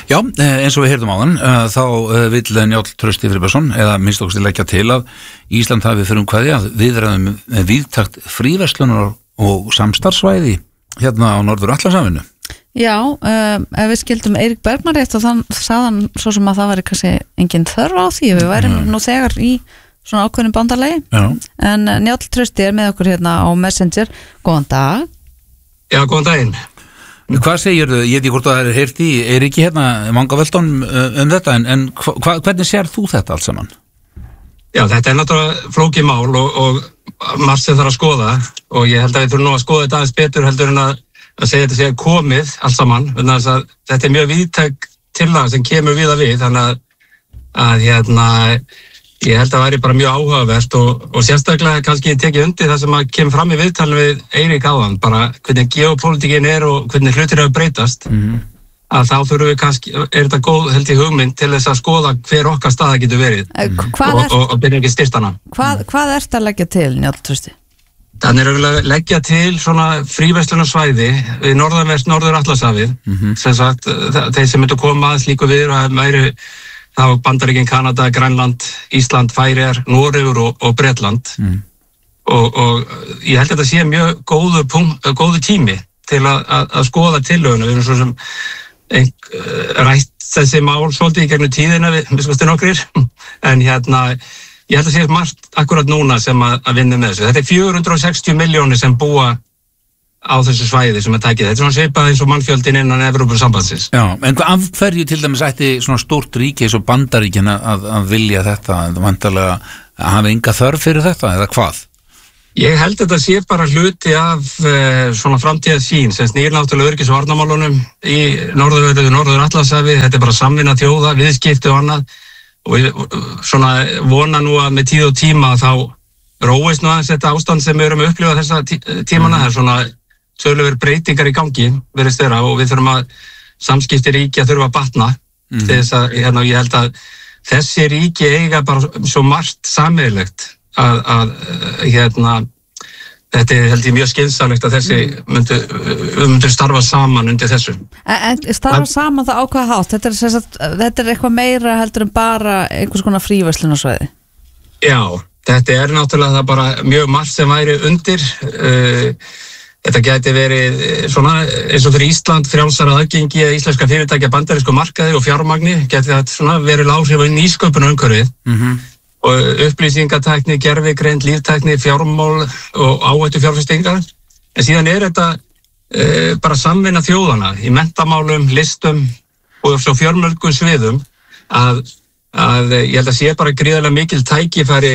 Já, eins og við heyrðum áðan, þá vill Njáll Trausti Friðbertsson, eða minnst okkur leggja til að Ísland hafi fyrir kveðja að viðræðum víðtækt fríverslunar og samstarfsvæði hérna á Norður-Atlantshafinu. Já, ef við skildum Eirík Bergmann rétt og þann sagðan svo sem að það væri kannski engin þörf á því, við værum nú þegar í svona ákveðnum bandalagi. En Njáll Trausti með okkur hérna á Messenger. Góðan dag. Já, góðan daginn. Hvað segirðu, ég veit ekki hvort það heyrt í Eiríki hérna Vangavelton þetta, en hvernig sér þú þetta allt saman? Já, þetta náttúrulega flókið mál og margt sem þarf að skoða og ég held að við þurfum nú að skoða þetta aðeins betur heldur en að segja þetta sé komið allt saman, þannig að þetta mjög víðtæk tillaga sem kemur við þannig að ég held að væri bara mjög áhugavert og sérstaklega kannski tekið undir það sem að kemur fram í viðtalinu við Eirík áðan, bara hvernig geopólitíkin og hvernig hlutir hafa breytast, að þá þurfum við kannski, þetta góð held ég hugmynd til þess að skoða hver okkar staða getur verið og byrja ekki styrst hana. Hvað ert að leggja til, Njáll Trausti? Þannig er að leggja til svona fríverslunarsvæði við Norður-Atlantshafið, sem sagt, þeir sem myndu koma að slíku við og væri þá Bandaríkin, Kanada, Grænland, Ísland, Færeyjar, Noregur og Bretland og ég held að þetta sé mjög góðu tími til að skoða tillöguna. Við erum svo sem rætt þessi mál svolítið í gegnum tíðina við skoðum nokkrir, en ég held að sé margt akkurat núna sem að vinna með þessu. Þetta er 460 milljónir sem búa á þessu svæði sem tækið. Þetta er svona svipað eins og mannfjöldin innan Evrópusambandsins. Já, en af hverju til dæmis ætti svona stórt ríki eins og Bandaríkin að vilja þetta, vantarlega að hafa enga þörf fyrir þetta, eða hvað? Ég held að þetta sé bara hluti af svona framtíðarsýn sem snýr náttúrulega öryggis- og varnarmálunum í Norður-Atlantshafi. Þetta er bara samvinna þjóða, viðskipti og annað og ég svona vona nú að með tíð og tíma þá róist nú aðeins þetta ástand sem við erum að upplifa þessa tímana. Það er svona töluverð breytingar í gangi virðist vera og við þurfum að samskipti ríkja þurfa að batna til þess að ég held að þessi ríki eiga bara svo margt sameiginlegt að þetta er held ég mjög skynsamlegt að þessi myndu starfa saman undir þessu. En starfa saman það ákveða hátt, þetta er eitthvað meira heldur en bara einhvers konar fríverslunarsvæði? Já, þetta er náttúrulega það bara mjög margt sem væri undir. Þetta gæti verið svona eins og fyrir Ísland frjálsara aðgengi að íslenska fyrirtækja bandarísku markaði og fjármagni, gæti það svona verið áhrif á nýsköpunarumhverfið og upplýsingatækni, gervigreind, líftækni, fjármál og áhættufjárfestingar. En síðan er þetta bara samvinna þjóðana í menntamálum, listum og svo fjölmörgum sviðum að ég held að sé bara gríðarlega mikil tækifæri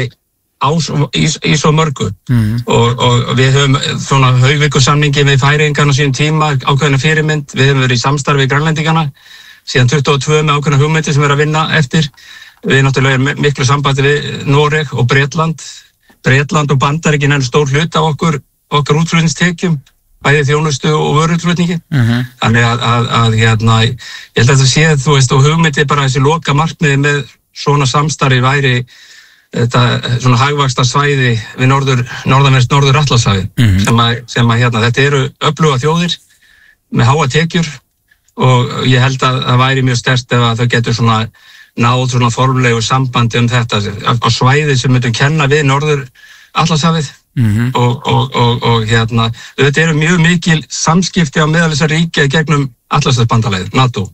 í svo mörgu og við höfum svona Hauvíkursamningi við Færeyingarna á sínum tíma, ákveðna fyrirmynd, við höfum verið í samstarfi við Grænlendingana síðan 22 með ákveðna hugmyndir sem við erum að vinna eftir. Við náttúrulega erum miklu sambandi við Noreg og Bretland og Bandaríkin er stór hlut af okkar útflutningstekjum, bæði þjónustu og vöruútflutningi. Þannig að ég held að þetta sé, þú veist, og hugmyndi bara þessi loka markmiði með svona samstarfi væri þetta svona hagvaxta svæði við Norður-Atlantshafi sem að þetta eru öfluga þjóðir með háa tekjur og ég held að það væri mjög sterkt ef að þau getur svona náð svona formlegu sambandi þetta á svæði sem myndum kenna við Norður-Atlantshafið og þetta eru mjög mikil samskipti á meðal þessar ríkja gegnum Atlantshafsbandalagið, NATO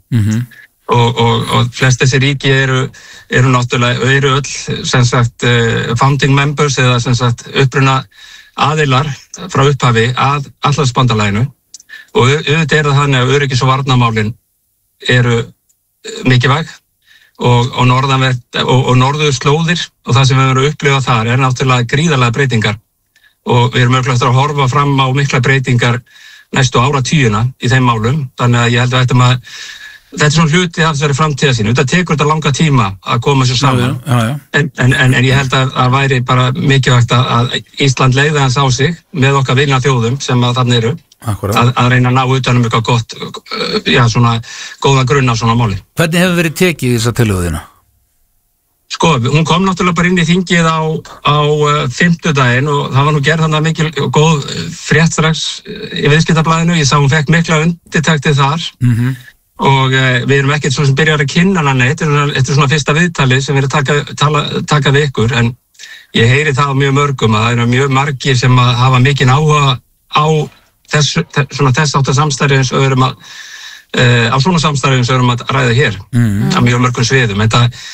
og flest þessi ríki eru náttúrulega öll sem sagt founding members eða sem sagt uppruna aðilar frá upphafi að Atlantshafsbandalaginu og auðvitað er það þannig að öryggis- og varnarmálin eru mikilvæg og norðurslóðir og það sem við erum að upplifa þar er náttúrulega gríðarlega breytingar og við erum örugglega að horfa fram á mikla breytingar næstu áratugina í þeim málum, þannig að ég held að þetta er svona hluti af þessari framtíðarsýn. Þetta tekur þetta langa tíma að koma sér saman. En ég held að það væri bara mikilvægt að Ísland leiði hans á sig með okkar vilja þjóðum sem að þarna eru að reyna að ná utanum eitthvað gott, svona góða grunn á svona máli. Hvernig hefur verið tekið þessa tillöguna? Sko, hún kom náttúrulega bara inn í þingið á fimmtudaginn og það var nú gerð þannig mikil og góð frétt strax í Viðskiptablaðinu. Ég sá hún fekk mikla undirtektir þar. og við erum ekkert svo sem byrjar að kynna hann þetta er svona fyrsta viðtali sem við erum að taka við ykkur, en ég heyri það á mjög mörgum að það eru mjög margir sem að hafa mikinn áhuga á þess áttar samstarfi eins og við erum að á svona samstarfi eins og við erum að ræða hér á mjög mörgum sviðum.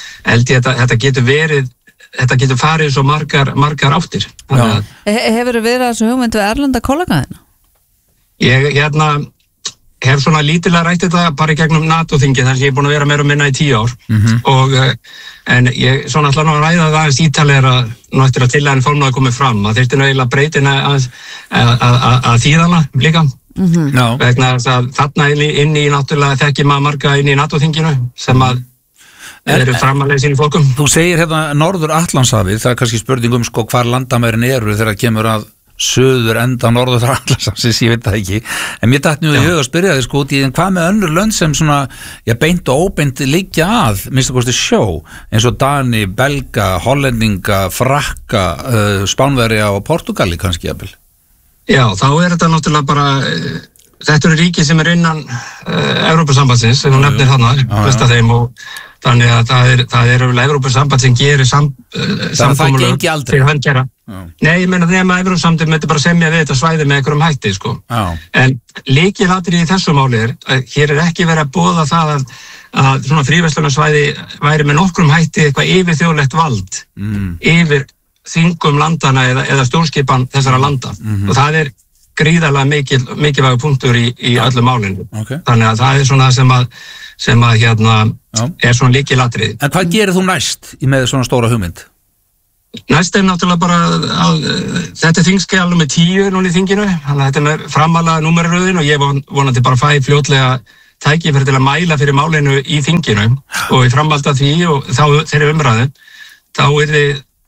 Þetta getur farið svo margar áttir. Hefur verið þessu hugmynd við erlenda kollegaðina? Ég hef svona lítilega rætt þetta bara í gegnum NATO-þingið þar sem ég er búin að vera meira og minna í 10 ár og en ég svona ætla nú að ræða það aðeins ítalega nú eftir að tillagan formlega komið fram að þyrfti nú eiginlega breytina að þýðana líka vegna þess að þarna inn í náttúrulega þekki maður marga inn í NATO-þinginu sem að eru framalega sín í fólkum. Þú segir hérna Norður Atlantshafið, það er kannski spurning sko hvar landamærin eru þegar kemur að söður enda Norður Atlantshafsins, ég veit það ekki, en mér datt nú í hug að spyrja þig sko út í hvað með önnur lönd sem svona, beint og óbeint liggja að, minnst að kosti sjó, eins og Dani, Belga, Hollendinga, Frakka, Spánverja og Portugali kannski jafnvel. Já, þá er þetta náttúrulega bara, þetta eru ríki sem er innan Evrópusambandsins, sem þú nefnir þarna, besta þeim og þannig að það er Evrópusamband sem gerir samkomulög fyrir hann gera. Nei, ég meina nema Evrópusamband myndi bara semja við þetta svæði með einhverjum hætti, sko. En lykilatriði í þessu máli er að hér er ekki verið að boða það að svona fríverslunarsvæði væri með nokkrum hætti eitthvað yfirþjóðlegt vald yfir þingum landana eða stjórnskipan þessara landa. Og það er gríðarlega mikilvægur punktur í öllu málinu. Þannig að það er svona sem að er svona lykilatriði. En hvað gerir þú næst með svona stóra hugmynd? Næst er náttúrulega bara að þetta er þingskjal númer 10 núna í þinginu, þannig að þetta er með framalega númerröðin og ég vonandi bara fæ fljótlega tækifæri til að mæla fyrir málinu í þinginu og í framhaldi af því og þá þeirri umræðu, þá yrði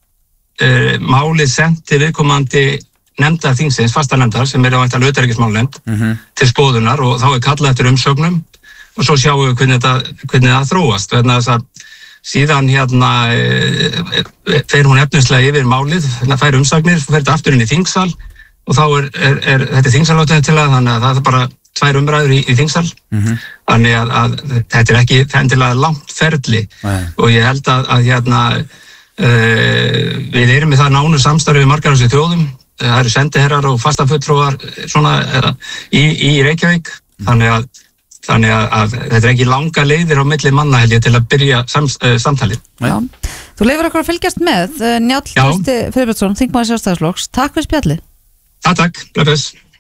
málið sent til viðkomandi nefndar þingsins, fasta nefndar sem er á væntanlega utanríkismálanefnd til skoðunar og þá er kallað eftir umsögnum og svo sjáum við hvernig það þróast. Síðan fer hún efnislega yfir málið, fær umsagnir, fer þetta aftur inn í þingsal og þá er þetta þingsaláttuð til þannig að það er bara 2 umræður í þingsal. Þannig að þetta er ekki endilega langt ferli og ég held að við erum með það nánu samstarfi við margar af þessu þjóðum. Það eru sendiherrar og fastafulltrúar í Reykjavík, þannig að þetta er ekki langa leiðir á milli manna held ég til að byrja samtalið. Þú leyfir okkur að fylgjast með Njáll Trausti Friðbertsson, þingmaður Sjálfstæðisflokks. Takk fyrir spjallið. Takk, bless.